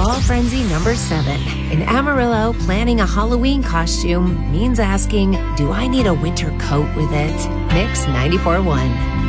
Fall Frenzy number 7. In Amarillo, planning a Halloween costume means asking, do I need a winter coat with it? Mix 94.1.